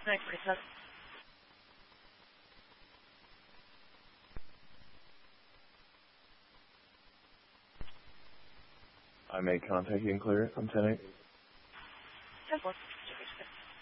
947. I made contact and clear it. I'm 10-8. 10-4.